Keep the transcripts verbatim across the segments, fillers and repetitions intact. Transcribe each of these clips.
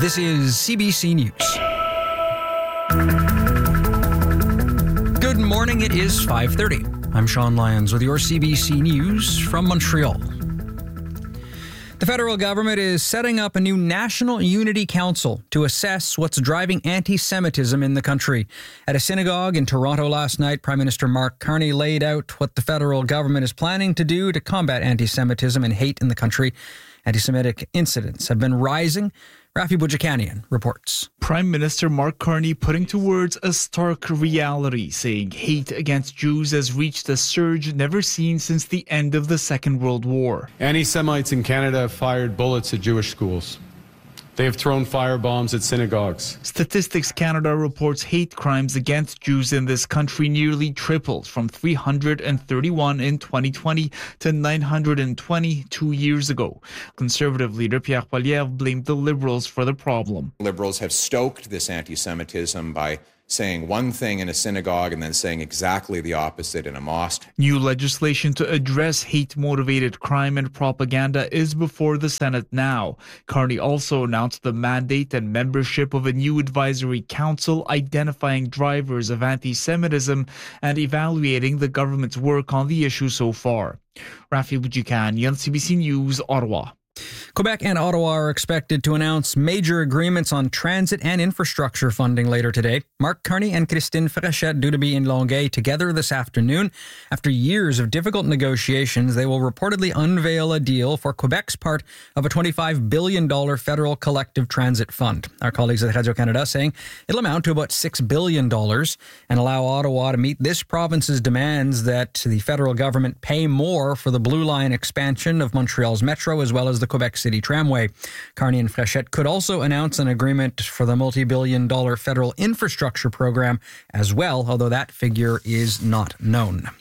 This is C B C News. Good morning, it is five thirty. I'm Sean Lyons with your C B C News from Montreal. The federal government is setting up a new National Unity Council to assess what's driving anti-Semitism in the country. At a synagogue in Toronto last night, Prime Minister Mark Carney laid out what the federal government is planning to do to combat anti-Semitism and hate in the country. Anti-Semitic incidents have been rising. Rafi Boudjikanian reports. Prime Minister Mark Carney putting to words a stark reality, saying hate against Jews has reached a surge never seen since the end of the Second World War. Anti-Semites in Canada have fired bullets at Jewish schools. They have thrown firebombs at synagogues. Statistics Canada reports hate crimes against Jews in this country nearly tripled from three hundred thirty-one in twenty twenty to nine hundred twenty two years ago. Conservative leader Pierre Poilievre blamed the Liberals for the problem. Liberals have stoked this anti-Semitism by saying one thing in a synagogue and then saying exactly the opposite in a mosque. New legislation to address hate-motivated crime and propaganda is before the Senate now. Carney also announced the mandate and membership of a new advisory council identifying drivers of anti-Semitism and evaluating the government's work on the issue so far. Rafi Boudjikanian, C B C News, Ottawa. Quebec and Ottawa are expected to announce major agreements on transit and infrastructure funding later today. Mark Carney and Christine Frechette due to be in Longueuil together this afternoon. After years of difficult negotiations, they will reportedly unveil a deal for Quebec's part of a twenty-five billion dollars federal collective transit fund. Our colleagues at Radio-Canada saying it'll amount to about six billion dollars and allow Ottawa to meet this province's demands that the federal government pay more for the Blue Line expansion of Montreal's metro as well as the Quebec City Tramway. Carney and Frechette could also announce an agreement for the multi-billion dollar federal infrastructure program as well, although that figure is not known.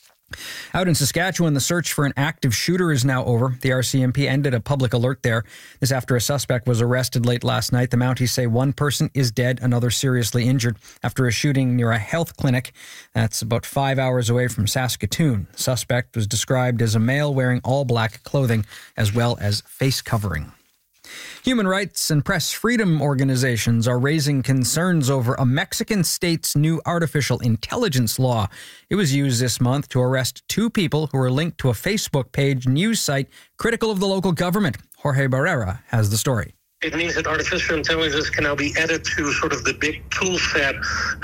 Out in Saskatchewan, the search for an active shooter is now over. The R C M P ended a public alert there. This after a suspect was arrested late last night. The Mounties say one person is dead, another seriously injured after a shooting near a health clinic. That's about five hours away from Saskatoon. The suspect was described as a male wearing all black clothing as well as face covering. Human rights and press freedom organizations are raising concerns over a Mexican state's new artificial intelligence law. It was used this month to arrest two people who were linked to a Facebook page news site critical of the local government. Jorge Barrera has the story. It means that artificial intelligence can now be added to sort of the big tool set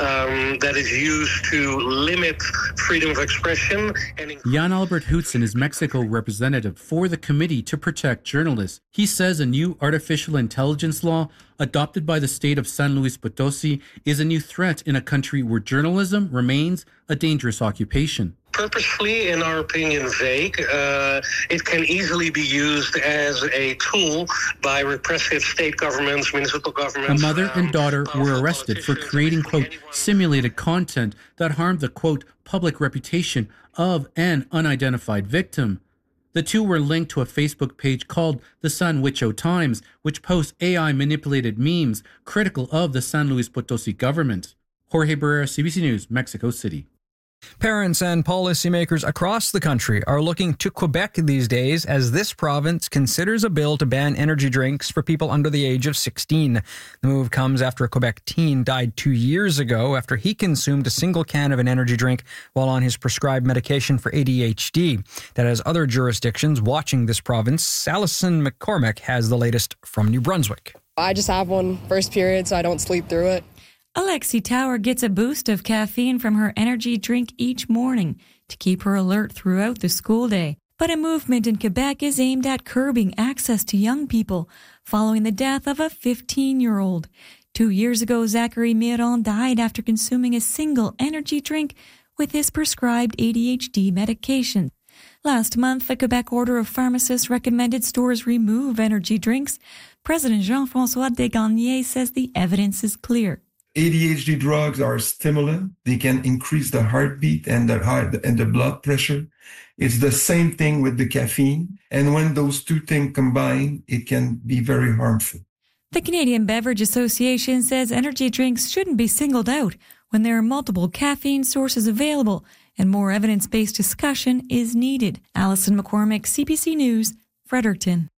um, that is used to limit freedom of expression. And Jan Albert Hudson is Mexico representative for the Committee to Protect Journalists. He says a new artificial intelligence law adopted by the state of San Luis Potosi is a new threat in a country where journalism remains a dangerous occupation. Purposefully, in our opinion, vague. Uh, it can easily be used as a tool by repressive state governments, municipal governments. A mother and daughter um, were arrested for creating, quote, simulated content that harmed the, quote, public reputation of an unidentified victim. The two were linked to a Facebook page called the San Huicho Times, which posts A I-manipulated memes critical of the San Luis Potosi government. Jorge Barrera, C B C News, Mexico City. Parents and policymakers across the country are looking to Quebec these days as this province considers a bill to ban energy drinks for people under the age of sixteen. The move comes after a Quebec teen died two years ago after he consumed a single can of an energy drink while on his prescribed medication for A D H D. That has other jurisdictions watching this province. Alison McCormick has the latest from New Brunswick. I just have one first period so I don't sleep through it. Alexi Tower gets a boost of caffeine from her energy drink each morning to keep her alert throughout the school day. But a movement in Quebec is aimed at curbing access to young people following the death of a fifteen-year-old. Two years ago, Zachary Miron died after consuming a single energy drink with his prescribed A D H D medication. Last month, the Quebec Order of Pharmacists recommended stores remove energy drinks. President Jean-François Desgagnés says the evidence is clear. A D H D drugs are a stimulant. They can increase the heartbeat and the heart and the blood pressure. It's the same thing with the caffeine. And when those two things combine, it can be very harmful. The Canadian Beverage Association says energy drinks shouldn't be singled out when there are multiple caffeine sources available and more evidence-based discussion is needed. Alison McCormick, C B C News, Fredericton.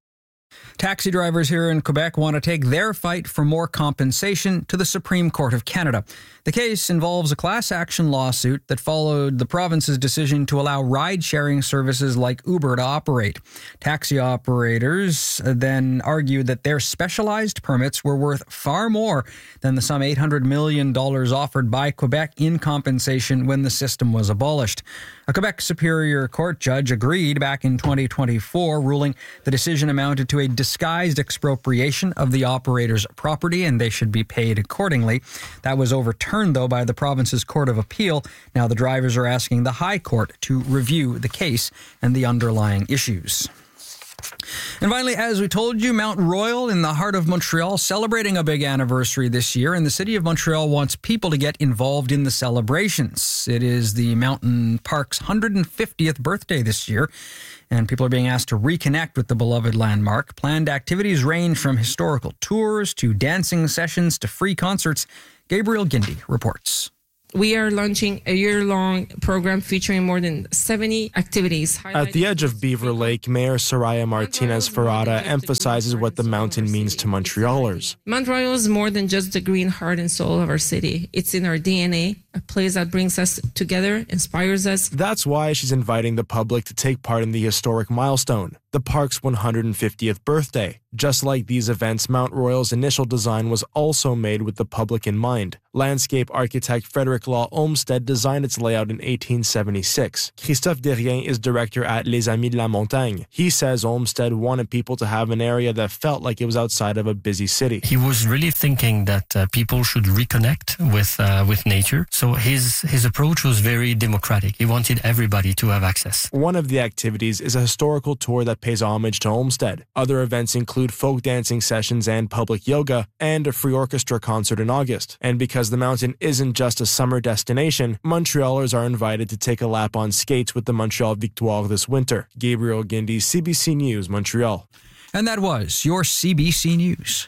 Taxi drivers here in Quebec want to take their fight for more compensation to the Supreme Court of Canada. The case involves a class action lawsuit that followed the province's decision to allow ride-sharing services like Uber to operate. Taxi operators then argued that their specialized permits were worth far more than the some eight hundred million dollars offered by Quebec in compensation when the system was abolished. A Quebec Superior Court judge agreed back in twenty twenty-four, ruling the decision amounted to a disguised expropriation of the operator's property and they should be paid accordingly. That was overturned, though, by the province's Court of Appeal. Now the drivers are asking the High Court to review the case and the underlying issues. And finally, as we told you, Mount Royal in the heart of Montreal celebrating a big anniversary this year, and the city of Montreal wants people to get involved in the celebrations. It is the mountain park's one hundred fiftieth birthday this year, and people are being asked to reconnect with the beloved landmark. Planned activities range from historical tours to dancing sessions to free concerts. Gabriel Gindy reports. We are launching a year-long program featuring more than seventy activities. At the edge of Beaver Lake, Mayor Soraya Martinez-Ferrada emphasizes what the mountain means to Montrealers. Mount Royal is more than just the green heart and soul of our city. It's in our D N A, a place that brings us together, inspires us. That's why she's inviting the public to take part in the historic milestone, the park's one hundred fiftieth birthday. Just like these events, Mount Royal's initial design was also made with the public in mind. Landscape architect Frederick Law Olmsted designed its layout in eighteen seventy-six. Christophe Derrien is director at Les Amis de la Montagne. He says Olmsted wanted people to have an area that felt like it was outside of a busy city. He was really thinking that uh, people should reconnect with uh, with nature. So his his approach was very democratic. He wanted everybody to have access. One of the activities is a historical tour that pays homage to Olmsted. Other events include folk dancing sessions and public yoga, and a free orchestra concert in August. And because the mountain isn't just a summer destination, Montrealers are invited to take a lap on skates with the Montreal Victoire this winter. Gabriel Gindy, C B C News, Montreal. And that was your C B C News.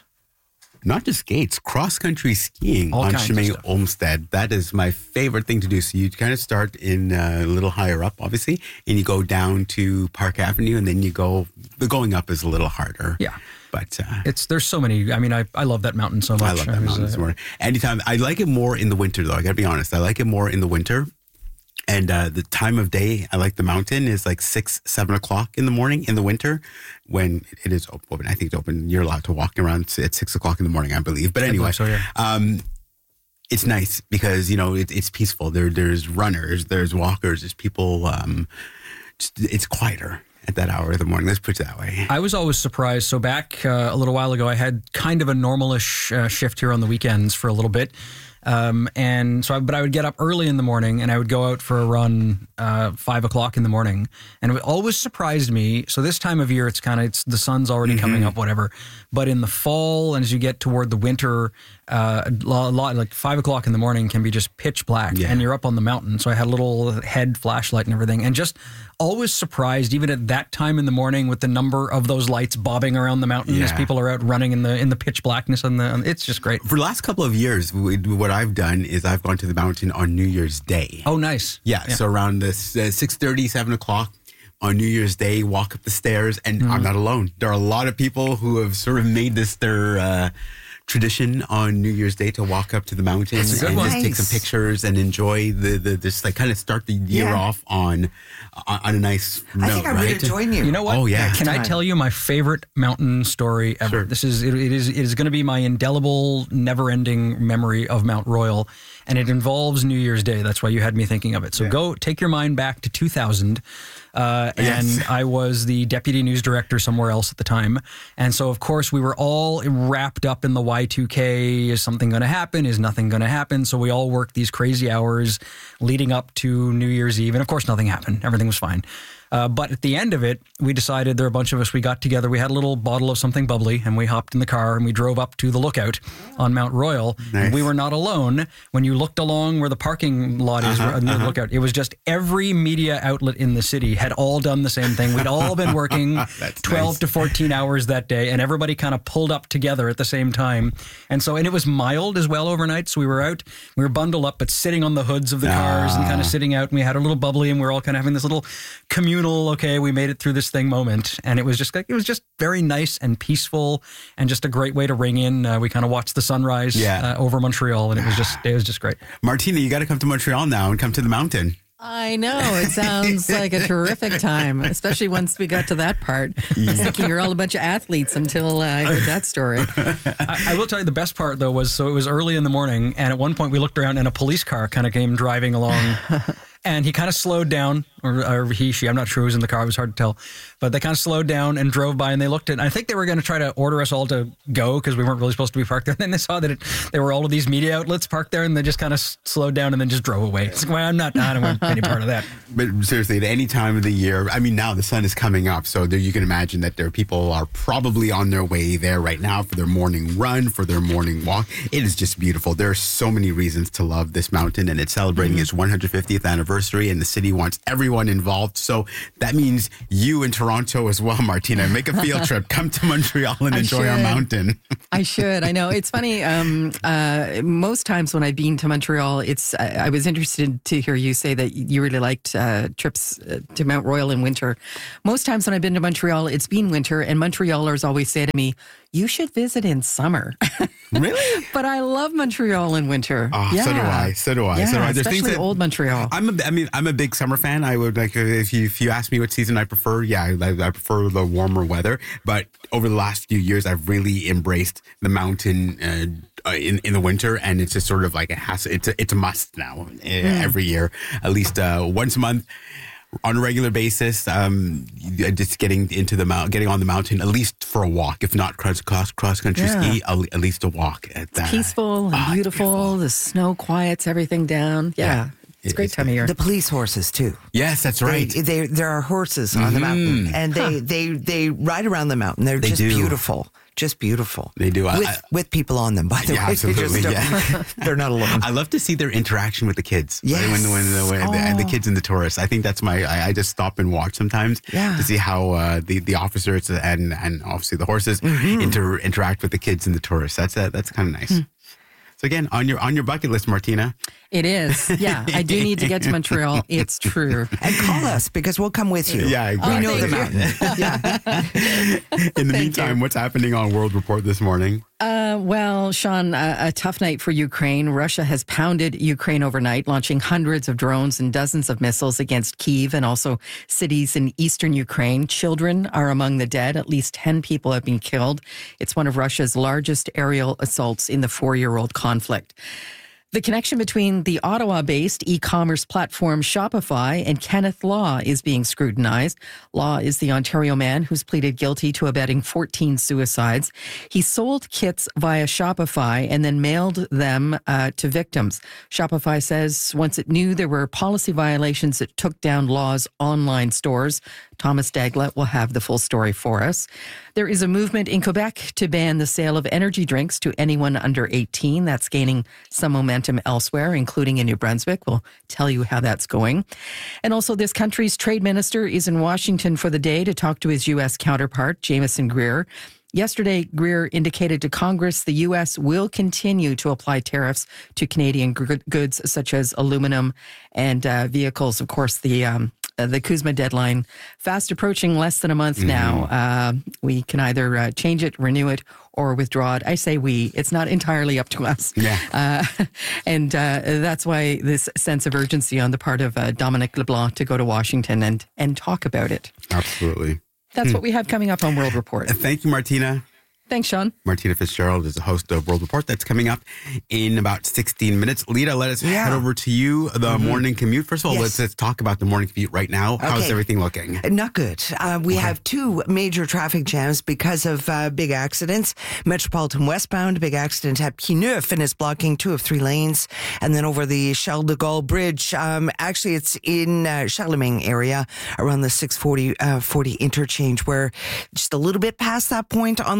Not just skates, cross-country skiing All on kinds of Chemin stuff. Olmsted. That is my favorite thing to do. So you kind of start in uh, a little higher up, obviously, and you go down to Park Avenue, and then you go, the going up is a little harder. Yeah. But uh, it's there's so many. I mean, I, I love that mountain so much. I love that I was, mountain uh, so much. Anytime, I like it more in the winter, though. I got to be honest. I like it more in the winter. And uh, the time of day I like the mountain is like six, seven o'clock in the morning in the winter when it is open. I think it's open. You're allowed to walk around at six o'clock in the morning, I believe. But anyway, so, yeah. um, it's nice because, you know, it, it's peaceful. There, There's runners, there's walkers, there's people. Um, just, it's quieter at that hour of the morning. Let's put it that way. I was always surprised. So back uh, a little while ago, I had kind of a normalish uh, shift here on the weekends for a little bit. Um, and so, I, but I would get up early in the morning and I would go out for a run, uh, five o'clock in the morning. And it always surprised me. So this time of year, it's kind of, it's the sun's already mm-hmm. coming up, whatever. But in the fall, and as you get toward the winter, uh, a lot, like five o'clock in the morning can be just pitch black yeah. and you're up on the mountain. So I had a little head flashlight and everything, and just always surprised, even at that time in the morning, with the number of those lights bobbing around the mountain yeah. as people are out running in the in the pitch blackness. And the, it's just great. For the last couple of years, what I've done is I've gone to the mountain on New Year's Day. Oh, nice. Yeah, yeah. So around this uh, six thirty, seven o'clock on New Year's Day, walk up the stairs, and mm. I'm not alone. There are a lot of people who have sort of made this their uh, tradition on New Year's Day to walk up to the mountain and just nice. take some pictures and enjoy the, the just like kind of start the year yeah. off on, on on a nice note. I think I'm right? going to join you. You know what? Oh yeah. Can I tell you my favorite mountain story ever? Sure. This is it, it is it is going to be my indelible, never-ending memory of Mount Royal, and it involves New Year's Day. That's why you had me thinking of it. So yeah. go take your mind back to two thousand. Uh, and yes. I was the deputy news director somewhere else at the time. And so, of course, we were all wrapped up in the Y two K. Is something going to happen? Is nothing going to happen? So we all worked these crazy hours leading up to New Year's Eve. And of course, nothing happened. Everything was fine. Uh, but at the end of it, we decided, there were a bunch of us, we got together, we had a little bottle of something bubbly, and we hopped in the car and we drove up to the lookout on Mount Royal. Nice. And we were not alone. When you looked along where the parking lot is, uh-huh, near uh-huh. the lookout, it was just every media outlet in the city had all done the same thing. We'd all been working twelve nice. to fourteen hours that day, and everybody kind of pulled up together at the same time. And so, and it was mild as well overnight, so we were out, we were bundled up, but sitting on the hoods of the cars ah. and kind of sitting out, and we had a little bubbly, and we were all kind of having this little communal communal, okay, we made it through this thing moment. And it was just like, it was just very nice and peaceful and just a great way to ring in. Uh, we kind of watched the sunrise Yeah. uh, over Montreal, and it was just, it was just great. Martina, you got to come to Montreal now and come to the mountain. I know. It sounds like a terrific time, especially once we got to that part. I was thinking you're all a bunch of athletes until uh, I heard that story. I, I will tell you the best part, though, was so it was early in the morning, and at one point we looked around and a police car kind of came driving along. And he kind of slowed down, or, or he, she, I'm not sure who was in the car. It was hard to tell. But they kind of slowed down and drove by, and they looked at, and I think they were going to try to order us all to go because we weren't really supposed to be parked there. And then they saw that it, there were all of these media outlets parked there, and they just kind of slowed down and then just drove away. It's like, well, I'm not, I don't want any part of that. But seriously, at any time of the year, I mean, now the sun is coming up, so there, you can imagine that there are people are probably on their way there right now for their morning run, for their morning walk. It is just beautiful. There are so many reasons to love this mountain, and it's celebrating mm-hmm. its one hundred fiftieth anniversary, and the city wants everyone involved. So that means you in Toronto as well, Martina. Make a field trip. Come to Montreal and I enjoy our should. mountain. I should. I know. It's funny. Um, uh, most times when I've been to Montreal, it's. I, I was interested to hear you say that you really liked uh, trips to Mount Royal in winter. Most times when I've been to Montreal, it's been winter, and Montrealers always say to me, "You should visit in summer." Really? But I love Montreal in winter. Oh, yeah. so do I. So do I. Yeah, so do I. There's especially things that, old Montreal. I'm a, I mean, I'm a big summer fan. I would like if you if you ask me what season I prefer. Yeah, I, I prefer the warmer weather. But over the last few years, I've really embraced the mountain uh, in in the winter, and it's just sort of like it has. It's a, it's a must now uh, Mm. every year, at least uh, once a month. On a regular basis, um, just getting into the mount, getting on the mountain, at least for a walk, if not cross cross, cross country Yeah. ski, at at least a walk. At that. Peaceful and Ah, beautiful. beautiful. The snow quiets everything down. Yeah. Yeah. It's a great time of year. The police horses too. Yes, that's right. They, they there are horses on the mountain, and they, they they ride around the mountain. They're They just do. beautiful, just beautiful. They do. I- with I- with people on them. By the Yeah, way, absolutely, They just don't- yeah. they're not alone. I love to see their interaction with the kids. Yes. When, when, the, when the, and the Oh. kids and the tourists. I think that's my, I, I just stop and watch sometimes Yeah. to see how uh, the, the officers and, and obviously the horses Mm-hmm. inter, interact with the kids and the tourists. That's uh, that's kind of nice. Hmm. So again, on your on your bucket list, Martina. It is. Yeah. I do need to get to Montreal. It's true. And call us because we'll come with you. Yeah, We know the exactly. mountain. yeah. In the meantime, what's happening on World Report this morning? Uh, well, Sean, a, a tough night for Ukraine. Russia has pounded Ukraine overnight, launching hundreds of drones and dozens of missiles against Kyiv and also cities in eastern Ukraine. Children are among the dead. At least ten people have been killed. It's one of Russia's largest aerial assaults in the four-year-old conflict. The connection between the Ottawa-based e-commerce platform Shopify and Kenneth Law is being scrutinized. Law is the Ontario man who's pleaded guilty to abetting fourteen suicides. He sold kits via Shopify and then mailed them uh, to victims. Shopify says once it knew there were policy violations, it took down Law's online stores. Thomas Daglet will have the full story for us. There is a movement in Quebec to ban the sale of energy drinks to anyone under eighteen. That's gaining some momentum elsewhere, including in New Brunswick. We'll tell you how that's going. And also, this country's trade minister is in Washington for the day to talk to his U S counterpart, Jameson Greer. Yesterday, Greer indicated to Congress the U S will continue to apply tariffs to Canadian gr- goods such as aluminum and uh, vehicles. Of course, the um, uh, the CUSMA deadline fast approaching, less than a month mm-hmm. now. Uh, we can either uh, change it, renew it, or withdraw it. I say we. It's not entirely up to us. Yeah. Uh, and uh, that's why this sense of urgency on the part of uh, Dominic LeBlanc to go to Washington and, and talk about it. Absolutely. That's Hmm. what we have coming up on World Report. Thank you, Martina. Thanks, Sean. Martina Fitzgerald is the host of World Report. That's coming up in about sixteen minutes. Lita, let us Yeah. head over to you, the Mhm. morning commute. First of all, Yes. let's, let's talk about the morning commute right now. How's Okay. everything looking? Not good. Uh, we have two major traffic jams because of uh, big accidents. Metropolitan westbound, big accident at Pineuf and is blocking two of three lanes. And then over the Charles de Gaulle Bridge, um, actually it's in uh, Charlemagne area around the six forty, uh, forty interchange where just a little bit past that point on the forty,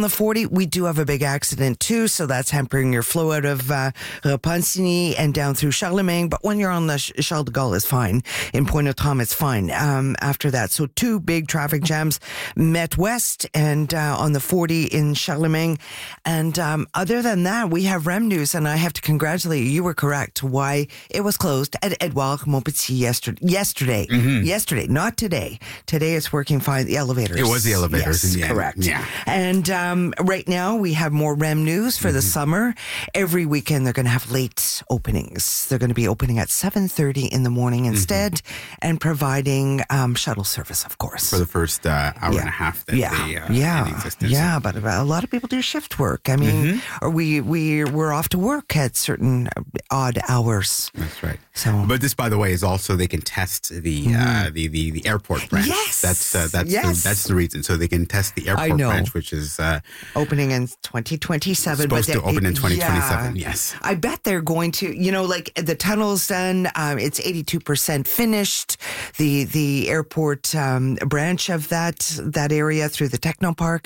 Unfortunately, we do have a big accident too, so that's hampering your flow out of uh, Repentigny and down through Charlemagne. But when you're on the Charles de Gaulle, it's fine. In Pointe-aux-Trembles, it's fine um, after that. So two big traffic jams, Met West and uh, on the forty in Charlemagne. And um, other than that, we have R E M news, and I have to congratulate you. You were correct. Why it was closed at Edouard Montpetit yesterday. Yesterday, mm-hmm. yesterday, not today. Today it's working fine. The elevators. It was the elevators. Yes, in the correct. End. Yeah. And um, right now we have more R E M news for mm-hmm. the summer. Every weekend they're going to have late openings. They're going to be opening at seven thirty in the morning instead, mm-hmm. and providing um, shuttle service, of course, for the first uh, hour yeah. and a half. That yeah, they, uh, yeah, in existence. yeah. But a lot of people do shift work. I mean, mm-hmm. or we we we're off to work at certain odd hours. That's right. So, but this, by the way, is also they can test the mm-hmm. uh, the, the the airport branch. Yes, that's uh, that's yes. the, that's the reason. So they can test the airport branch, which is uh, opening in twenty twenty-seven. Supposed but to they, open in twenty twenty-seven. Yeah. Yes, I bet they're going to. You know, like the tunnel's done. Um, it's eighty-two percent finished. The the airport um, branch of that that area through the Techno Park,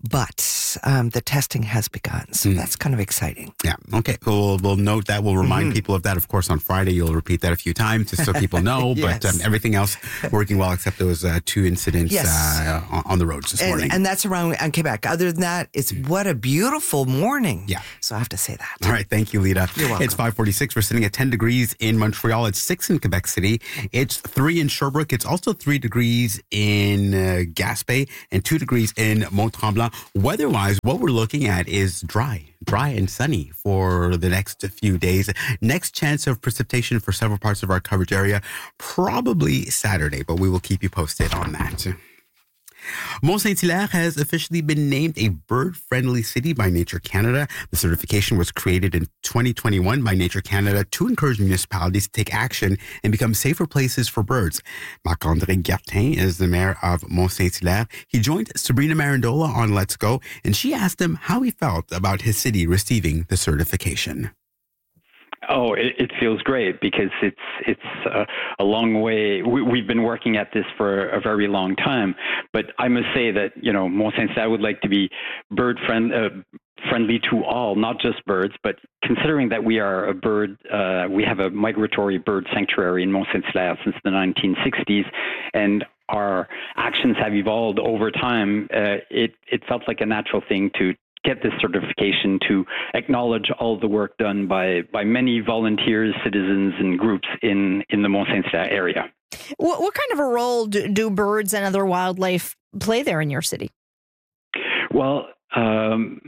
but um, the testing has begun. So mm. that's kind of exciting. Yeah. Okay. We'll we'll note that. We'll remind mm-hmm. people of that. Of course, on Friday you'll repeat that a few times just so people know. yes. But um, everything else working well except those uh, two incidents yes. uh, on, on the roads this and, morning. And that's around uh, Quebec. Other than that, it's what a beautiful morning. Yeah. So I have to say that. All right. Thank you, Lita. You're welcome. It's five forty-six. We're sitting at ten degrees in Montreal. It's six in Quebec City. It's three in Sherbrooke. It's also three degrees in uh, Gaspé and two degrees in Mont-Tremblant. Weather-wise, what we're looking at is dry. Dry and sunny for the next few days. Next chance of precipitation for several parts of our coverage area, probably Saturday, but we will keep you posted on that. Mont-Saint-Hilaire has officially been named a bird-friendly city by Nature Canada. The certification was created in twenty twenty-one by Nature Canada to encourage municipalities to take action and become safer places for birds. Marc-André Gartin is the mayor of Mont-Saint-Hilaire. He joined Sabrina Marandola on Let's Go, and she asked him how he felt about his city receiving the certification. Oh, it, it feels great because it's it's uh, a long way. We, we've been working at this for a very long time, but I must say that you know Mont-Saint-Hilaire would like to be bird friend uh, friendly to all, not just birds. But considering that we are a bird, uh, we have a migratory bird sanctuary in Mont-Saint-Hilaire since the nineteen sixties, and our actions have evolved over time. Uh, it it felt like a natural thing to get this certification to acknowledge all the work done by, by many volunteers, citizens, and groups in, in the Mont-Saint-Hilaire area. What, what kind of a role do, do birds and other wildlife play there in your city? Well, um,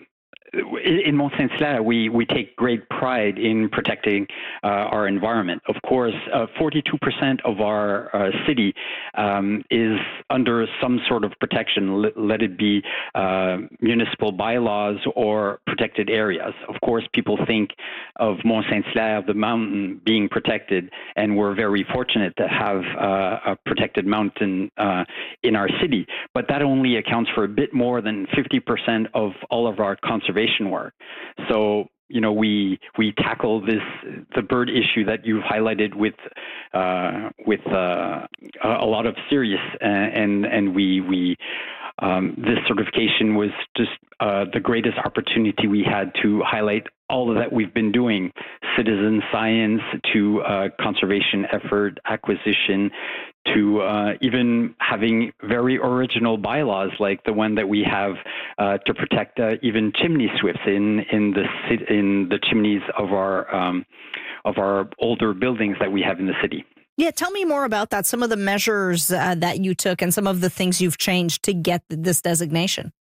in Mont-Saint-Hilaire, we, we take great pride in protecting uh, our environment. Of course, uh, forty-two percent of our uh, city um, is under some sort of protection, let, let it be uh, municipal bylaws or protected areas. Of course, people think of Mont-Saint-Hilaire, the mountain, being protected, and we're very fortunate to have uh, a protected mountain uh, in our city. But that only accounts for a bit more than fifty percent of all of our conservation work. So, you know, we we tackle this the bird issue that you've highlighted with uh, with uh, a lot of serious, and and we we um, this certification was just uh, the greatest opportunity we had to highlight all of that we've been doing, citizen science to uh, conservation effort, acquisition, to uh, even having very original bylaws like the one that we have uh, to protect uh, even chimney swifts in in the in the chimneys of our um, of our older buildings that we have in the city. Yeah, tell me more about that. Some of the measures uh, that you took and some of the things you've changed to get this designation.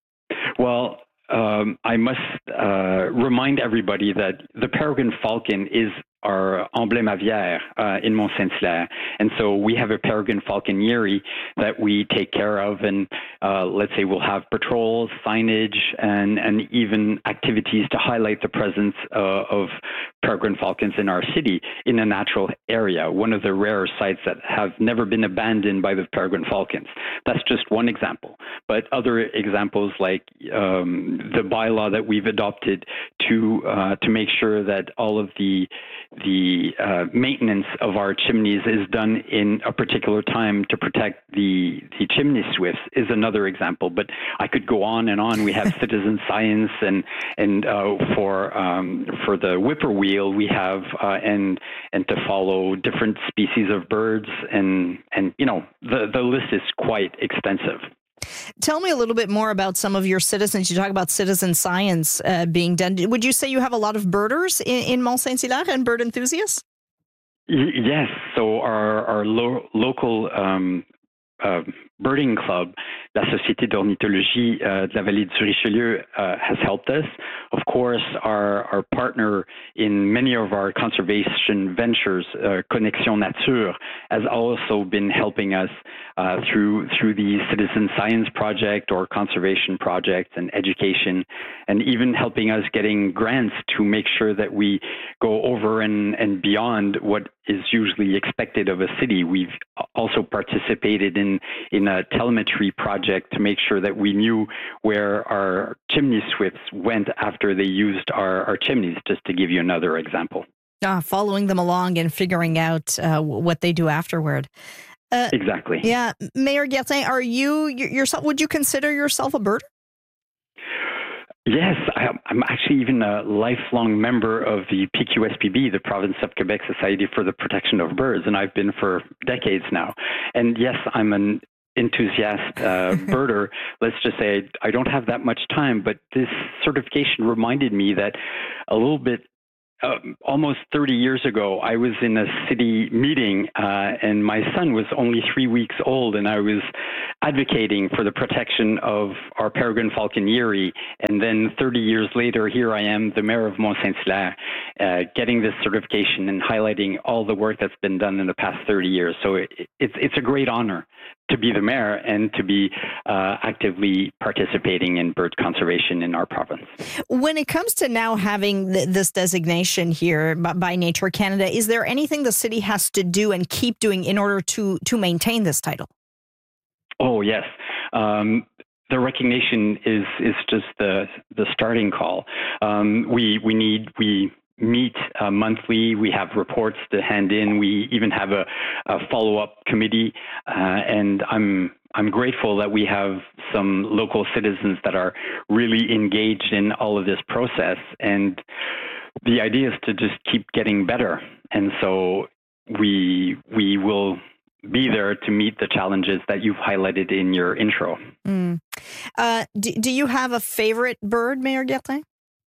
Well, um, I must uh, remind everybody that the peregrine falcon is our emblème aviaire uh, in Mont-Saint-Hilaire. And so we have a peregrine falcon yearly that we take care of, and uh, let's say we'll have patrols, signage, and, and even activities to highlight the presence uh, of peregrine falcons in our city in a natural area, one of the rare sites that have never been abandoned by the peregrine falcons. That's just one example. But other examples like um, the bylaw that we've adopted to uh, to make sure that all of the the uh, maintenance of our chimneys is done in a particular time to protect the the chimney swifts is another example. But I could go on and on. We have citizen science, and and uh, for um, for the whippoorwill, we have uh, and and to follow different species of birds, and and you know the the list is quite extensive. Tell me a little bit more about some of your citizens. You talk about citizen science uh, being done. Would you say you have a lot of birders in, in Mont-Saint-Hilaire and bird enthusiasts? Y- yes. So our, our lo- local um, uh, birding club, la Société d'ornithologie uh, de la Vallée du Richelieu, uh, has helped us. Of course, our, our partner in many of our conservation ventures, uh, Connexion Nature, has also been helping us uh, through through the citizen science project or conservation projects and education, and even helping us getting grants to make sure that we go over and, and beyond what is usually expected of a city. We've also participated in in a telemetry project to make sure that we knew where our chimney swifts went after they used our, our chimneys, just to give you another example. Ah, following them along and figuring out uh, what they do afterward. Uh, exactly. Yeah. Mayor Guertin, are you yourself, would you consider yourself a birder? Yes, I, I'm actually even a lifelong member of the P Q S P B, the Province of Quebec Society for the Protection of Birds, and I've been for decades now. And yes, I'm an enthusiast uh, birder. Let's just say I don't have that much time, but this certification reminded me that a little bit Uh, almost thirty years ago, I was in a city meeting uh, and my son was only three weeks old, and I was advocating for the protection of our peregrine falcon Yeri. And then thirty years later, here I am, the mayor of Mont-Saint-Hilaire, uh, getting this certification and highlighting all the work that's been done in the past thirty years. So it, it's it's a great honor to be the mayor and to be uh, actively participating in bird conservation in our province. When it comes to now having th- this designation here by, by Nature Canada, is there anything the city has to do and keep doing in order to to maintain this title? Oh, yes. Um, the recognition is is just the the starting call. Um, we we need we. meet uh, monthly. We have reports to hand in. We even have a, a follow-up committee, uh, and I'm I'm grateful that we have some local citizens that are really engaged in all of this process. And the idea is to just keep getting better. And so we we will be there to meet the challenges that you've highlighted in your intro. Mm. Uh, do, do you have a favorite bird, Mayor Guertin?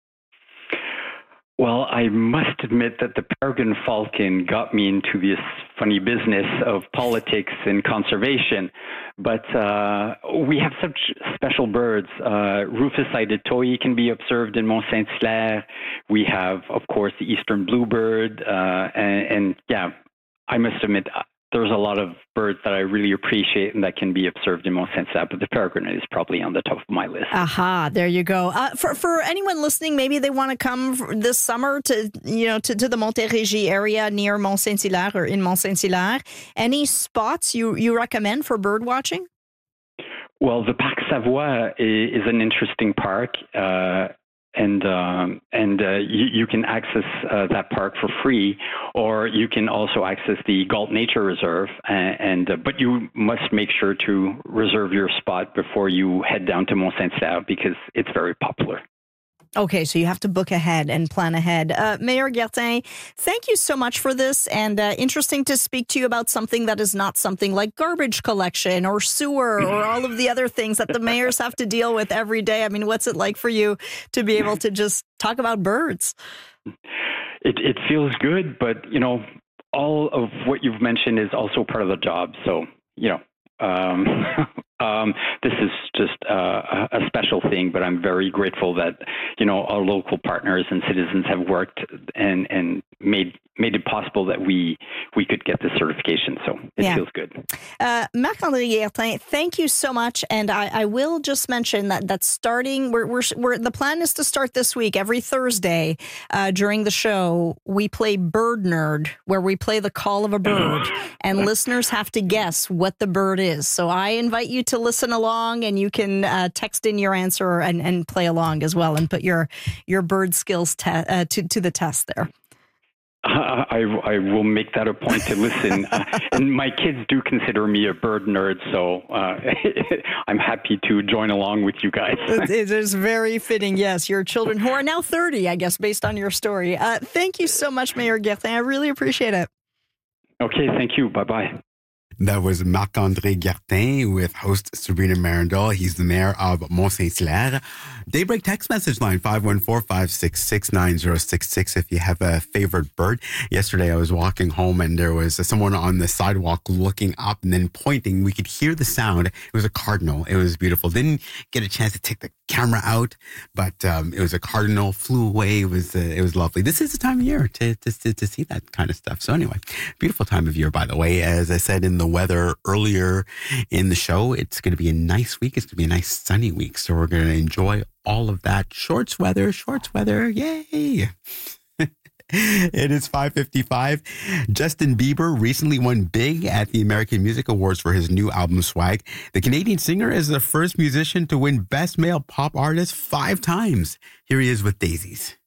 Well, I must admit that the peregrine falcon got me into this funny business of politics and conservation. But uh, we have such special birds. Uh, Rufus-sided toy can be observed in Mont-Saint-Hilaire. We have, of course, the eastern bluebird. Uh, and, and yeah, I must admit, there's a lot of birds that I really appreciate and that can be observed in Mont-Saint-Hilaire, but the peregrine is probably on the top of my list. Aha, there you go. Uh, for for anyone listening, maybe they want to come this summer to you know to, to the Montérégie area near Mont-Saint-Hilaire or in Mont-Saint-Hilaire. Any spots you, you recommend for bird watching? Well, the Parc Savoie is, is an interesting park. Uh, And um, and uh, you, you can access uh, that park for free, or you can also access the Galt Nature Reserve. And, and uh, but you must make sure to reserve your spot before you head down to Mont-Saint-Hilaire because it's very popular. Okay, so you have to book ahead and plan ahead. Uh, Mayor Guertin, thank you so much for this, and uh, interesting to speak to you about something that is not something like garbage collection or sewer or all of the other things that the mayors have to deal with every day. I mean, what's it like for you to be able to just talk about birds? It, it feels good, but, you know, all of what you've mentioned is also part of the job. So, you know, um, um, this is just uh, a special thing, but I'm very grateful that, you know, our local partners and citizens have worked and, and made made it possible that we we could get this certification. So it yeah. feels good. Uh, Marc-André Guertin, thank you so much. And I, I will just mention that that starting, we're, we're, we're the plan is to start this week. Every Thursday uh, during the show, we play Bird Nerd, where we play the call of a bird, and listeners have to guess what the bird is. So I invite you to listen along, and you can uh, text in your answer and, and play along as well, and put your your bird skills te- uh, to to the test there. I, I, I will make that a point to listen. uh, and my kids do consider me a bird nerd, so uh, I'm happy to join along with you guys. It is very fitting, yes. Your children who are now thirty, I guess, based on your story. Uh, thank you so much, Mayor Guertin. I really appreciate it. Okay, thank you. Bye-bye. That was Marc-André Guertin with host Sabrina Marindol. He's the mayor of Mont-Saint-Hilaire. Daybreak text message line five one four, five six six, nine zero six six if you have a favorite bird. Yesterday I was walking home and there was someone on the sidewalk looking up and then pointing. We could hear the sound. It was a cardinal. It was beautiful. Didn't get a chance to take the camera out, but um, it was a cardinal, flew away. It was uh, it was lovely. This is the time of year to, to, to see that kind of stuff. So anyway, beautiful time of year, by the way. As I said in the weather earlier in the show, it's going to be a nice week. It's going to be a nice sunny week. So we're going to enjoy all of that. Shorts weather, shorts weather. Yay. It is five fifty-five. Justin Bieber recently won big at the American Music Awards for his new album Swag. The Canadian singer is the first musician to win Best Male Pop Artist five times. Here he is with Daisies.